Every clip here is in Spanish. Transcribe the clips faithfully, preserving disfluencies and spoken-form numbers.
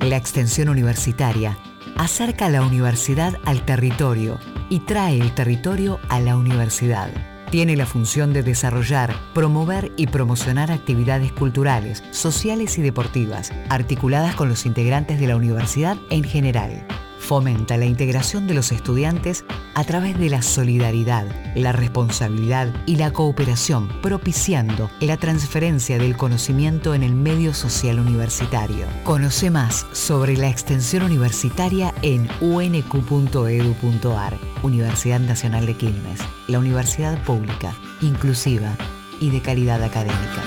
La extensión universitaria acerca la universidad al territorio y trae el territorio a la universidad. Tiene la función de desarrollar, promover y promocionar actividades culturales, sociales y deportivas, articuladas con los integrantes de la universidad en general. Fomenta la integración de los estudiantes a través de la solidaridad, la responsabilidad y la cooperación, propiciando la transferencia del conocimiento en el medio social universitario. Conoce más sobre la extensión universitaria en u ene cu punto e d u punto a r. Universidad Nacional de Quilmes, la universidad pública, inclusiva y de calidad académica.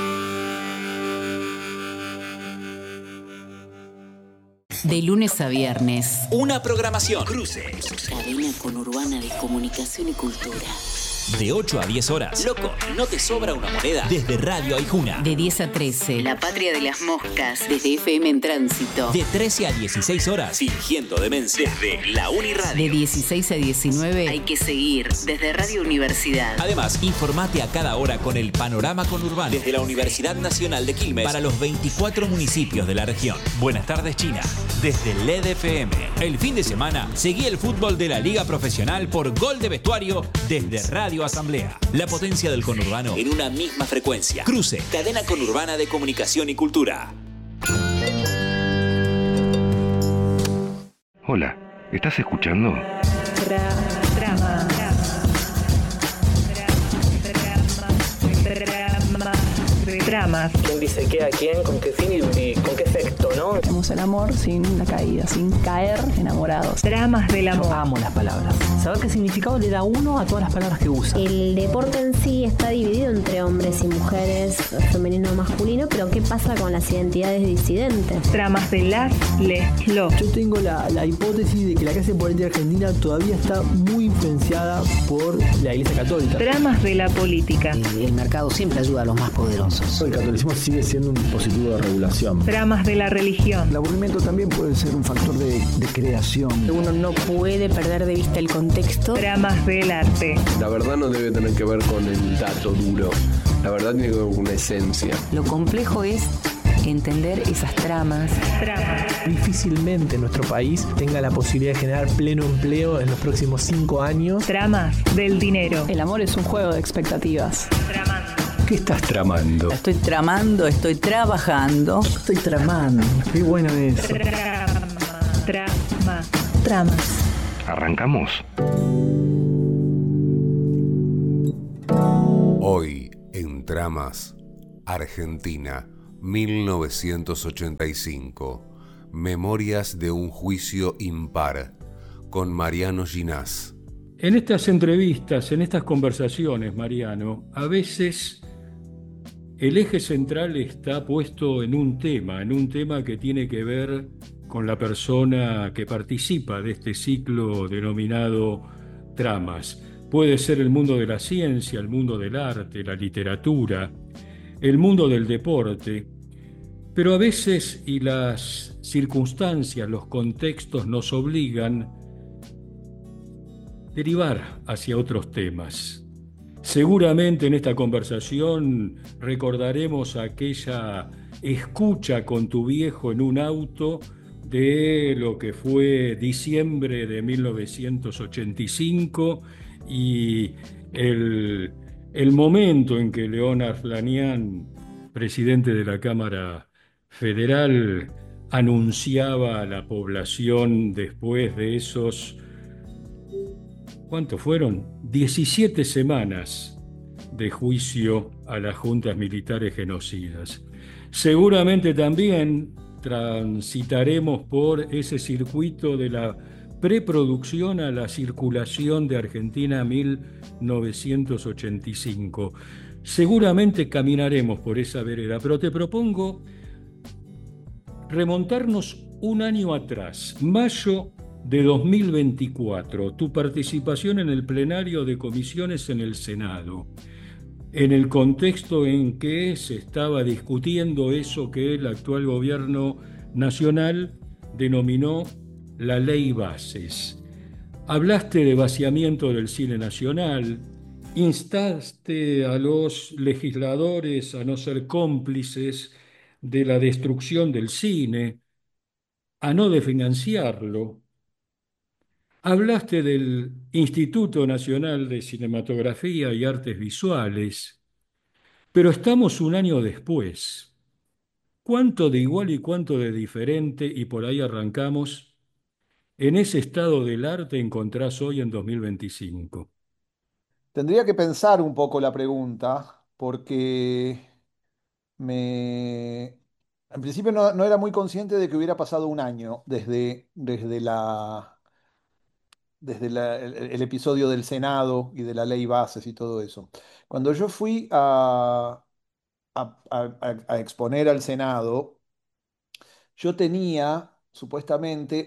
De lunes a viernes. Una programación. Cruce. Cadena Conurbana de Comunicación y Cultura. De ocho a diez horas. Loco, no te sobra una moneda. Desde Radio Aijuna. De diez a trece. La Patria de las Moscas. Desde F M en Tránsito. De trece a dieciséis horas. Fingiendo demencia. Desde la Uniradio. De dieciséis a diecinueve. Hay que seguir. Desde Radio Universidad. Además, informate a cada hora con el panorama conurbano. Desde la Universidad Nacional de Quilmes. Para los veinticuatro municipios de la región. Buenas tardes, China. Desde L E D F M. El fin de semana, seguí el fútbol de la Liga Profesional por Gol de Vestuario desde Radio Asamblea. La potencia del conurbano en una misma frecuencia. Cruce, cadena conurbana de comunicación y cultura. Hola, ¿estás escuchando? Tra, trama, tramas. ¿Quién dice qué a quién? ¿Con qué fin y, y con qué efecto, no? Tenemos el amor sin la caída, sin caer enamorados. Tramas del amor. Yo amo las palabras. Saber qué significado le da uno a todas las palabras que usa. El deporte en sí está dividido entre hombres y mujeres, femenino o masculino, pero ¿qué pasa con las identidades disidentes? Tramas de las, les, los. Yo tengo la, la hipótesis de que la clase política argentina todavía está muy influenciada por la Iglesia Católica. Tramas de la política. El, el mercado siempre ayuda a los más poderosos. El catolicismo sigue siendo un dispositivo de regulación. Tramas de la religión. El aburrimiento también puede ser un factor de, de creación. Uno no puede perder de vista el contexto. Tramas del arte. La verdad no debe tener que ver con el dato duro. La verdad tiene que ver con una esencia. Lo complejo es entender esas tramas. Tramas. Difícilmente nuestro país tenga la posibilidad de generar pleno empleo en los próximos cinco años. Tramas del dinero. El amor es un juego de expectativas. Tramando. ¿Qué estás tramando? Estoy tramando, estoy trabajando. Estoy tramando. Qué bueno eso. Trama, trama, tramas. ¿Arrancamos? Hoy en Tramas, Argentina, mil novecientos ochenta y cinco. Memorias de un juicio impar, con Mariano Ginás. En estas entrevistas, en estas conversaciones, Mariano, a veces el eje central está puesto en un tema, en un tema que tiene que ver con la persona que participa de este ciclo denominado Tramas. Puede ser el mundo de la ciencia, el mundo del arte, la literatura, el mundo del deporte, pero a veces, y las circunstancias, los contextos nos obligan a derivar hacia otros temas. Seguramente en esta conversación recordaremos aquella escucha con tu viejo en un auto de lo que fue diciembre de mil novecientos ochenta y cinco y el, el momento en que León Arflanian, presidente de la Cámara Federal, anunciaba a la población después de esos, ¿cuántos fueron? diecisiete semanas de juicio a las juntas militares genocidas. Seguramente también transitaremos por ese circuito de la preproducción a la circulación de Argentina mil novecientos ochenta y cinco. Seguramente caminaremos por esa vereda, pero te propongo remontarnos un año atrás, mayo de dos mil veinticuatro, tu participación en el plenario de comisiones en el Senado, en el contexto en que se estaba discutiendo eso que el actual gobierno nacional denominó la Ley Bases. Hablaste de vaciamiento del cine nacional, instaste a los legisladores a no ser cómplices de la destrucción del cine, a no desfinanciarlo. Hablaste del Instituto Nacional de Cinematografía y Artes Visuales, pero estamos un año después. ¿Cuánto de igual y cuánto de diferente, y por ahí arrancamos, en ese estado del arte encontrás hoy en dos mil veinticinco? Tendría que pensar un poco la pregunta, porque me... En principio no, no era muy consciente de que hubiera pasado un año desde, desde la, desde la- el, el episodio del Senado y de la ley bases y todo eso. Cuando yo fui a, a- a- a- a exponer al Senado, yo tenía supuestamente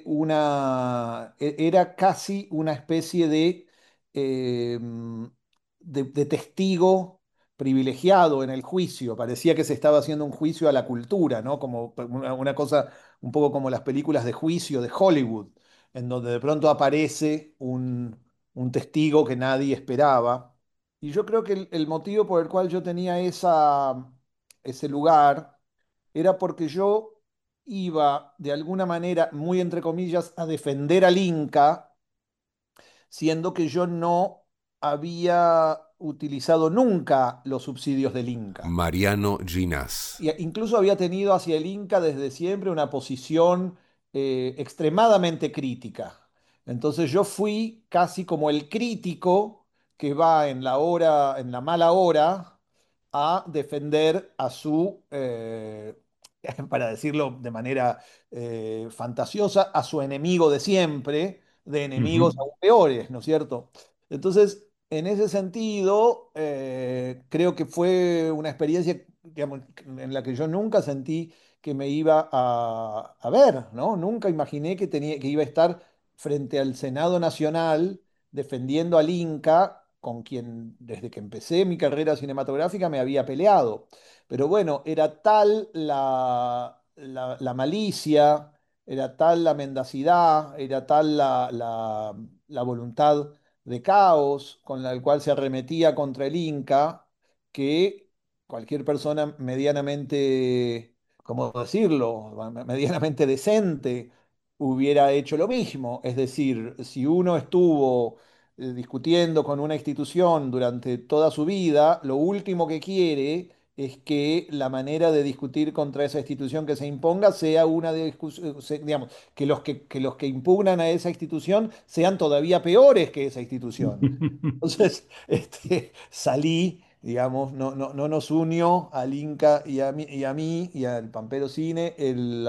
una, e- era casi una especie de, eh, de, de testigo privilegiado en el juicio. Parecía que se estaba haciendo un juicio a la cultura, ¿no? Como una, una cosa un poco como las películas de juicio de Hollywood, en donde de pronto aparece un, un testigo que nadie esperaba. Y yo creo que el, el motivo por el cual yo tenía esa, ese lugar era porque yo iba de alguna manera, muy entre comillas, a defender al Inca, siendo que yo no había utilizado nunca los subsidios del Inca. Mariano Ginás. Y incluso había tenido hacia el Inca desde siempre una posición eh, extremadamente crítica. Entonces yo fui casi como el crítico que va en la hora, en la mala hora, a defender a su, eh, para decirlo de manera eh, fantasiosa, a su enemigo de siempre, de enemigos Ujú. aún peores, ¿no es cierto? Entonces, en ese sentido, eh, creo que fue una experiencia, digamos, en la que yo nunca sentí que me iba a, a ver, ¿no? Nunca imaginé que tenía, que iba a estar frente al Senado Nacional defendiendo al Inca, con quien desde que empecé mi carrera cinematográfica me había peleado. Pero bueno, era tal la, la, la malicia, era tal la mendacidad, era tal la, la, la voluntad de caos con la cual se arremetía contra el Inca, que cualquier persona medianamente, ¿cómo decirlo?, medianamente decente hubiera hecho lo mismo. Es decir, si uno estuvo eh, discutiendo con una institución durante toda su vida, lo último que quiere es que la manera de discutir contra esa institución que se imponga sea una discusión, digamos, que los que, que los que impugnan a esa institución sean todavía peores que esa institución. Entonces, este, salí, digamos, no, no, no nos unió al Inca y a mí y, a mí, y al Pampero Cine el